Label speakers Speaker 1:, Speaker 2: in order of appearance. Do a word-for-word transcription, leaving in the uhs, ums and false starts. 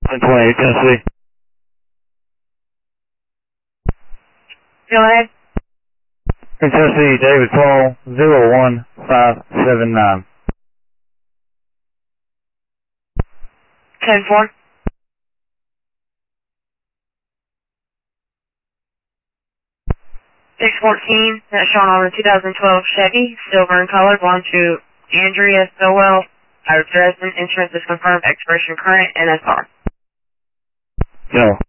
Speaker 1: ten twenty-eight Tennessee.
Speaker 2: Go ahead.
Speaker 1: In Tennessee, David Paul, zero one five seven nine.
Speaker 2: ten four. six fourteen, that's shown on the two thousand twelve Chevy, silver in color, belonged to Andrea Sowell. Out of Dresden, insurance is confirmed, expiration current, N S R.
Speaker 1: Go.